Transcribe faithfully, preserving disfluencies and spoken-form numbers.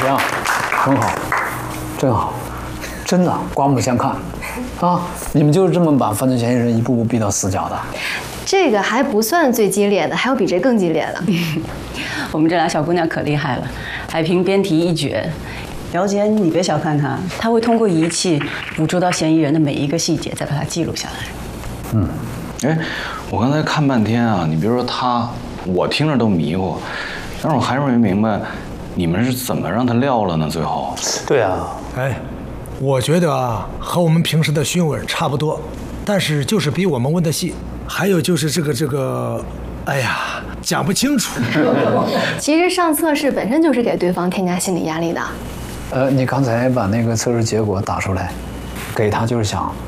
样，很好，真好，真的刮目相看，啊！你们就是这么把犯罪嫌疑人一步步逼到死角的。 这个还不算最激烈的，还有比这更激烈的。 我们这俩小姑娘可厉害了，海平编题一绝。姚姐，你别小看她，她会通过仪器捕捉到嫌疑人的每一个细节，再把它记录下来。 嗯，哎，我刚才看半天啊，你别说他，我听着都迷糊，但是我还是没明白，你们是怎么让他撂了呢？最后， 对啊， 哎，我觉得啊，和我们平时的询问差不多，但是就是比我们问的细，还有就是这个这个，哎呀，讲不清楚。 其实上测试本身就是给对方添加心理压力的。 呃，你刚才把那个测试结果打出来，给他就是想